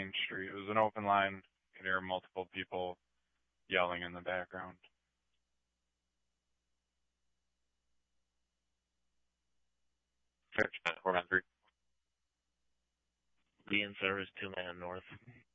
Main Street. It was an open line. You could hear multiple people yelling in the background. Search 4 on 3. Be in service 2 man north.